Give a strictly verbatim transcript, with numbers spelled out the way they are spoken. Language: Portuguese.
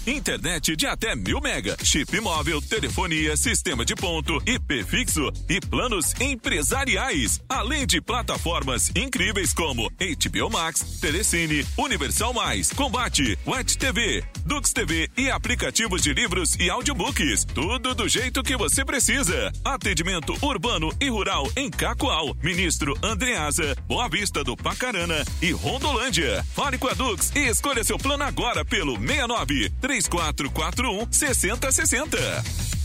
internet de até mil mega, chip móvel, telefonia, sistema de ponto, I P fixo e planos empresariais, além de plataformas incríveis como H B O Max, Telecine, Universal Mais, Combate, Wet T V, Dux T V e aplicativos de livros e audiobooks, tudo do jeito que você precisa. Atendimento urbano e rural em Cacoal, Ministro Andreasa, Boa Vista do Pacarana e Rondolândia. Fale com a Dux e escolha seu plano agora pelo seis nove três quatro quatro um seis zero seis zero.